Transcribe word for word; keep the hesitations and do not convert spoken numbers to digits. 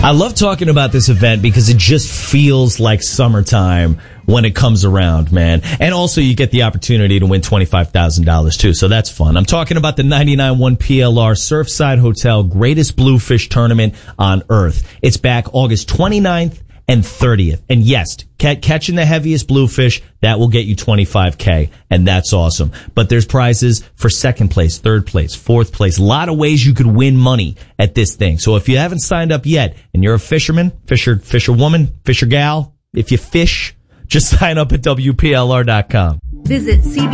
I love talking about this event because it just feels like summertime when it comes around, man. And also you get the opportunity to win twenty-five thousand dollars too, so that's fun. I'm talking about the ninety-nine point one P L R Surfside Hotel Greatest Bluefish Tournament on Earth. It's back August twenty-ninth and thirtieth. And yes, catching the heaviest bluefish, that will get you twenty-five K, and that's awesome. But there's prizes for second place, third place, fourth place. A lot of ways you could win money at this thing. So if you haven't signed up yet, and you're a fisherman, fisher, fisher woman, fisher gal, if you fish, just sign up at W P L R dot com. Visit C B